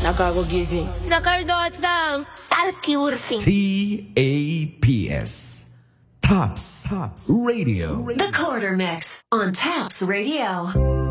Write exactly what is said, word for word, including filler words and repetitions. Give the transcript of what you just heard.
Nakakagising. Nakaldot lang. Salpurfing. T A P S. Tops. Tops. Radio. The Quarter Mix on Taps Radio.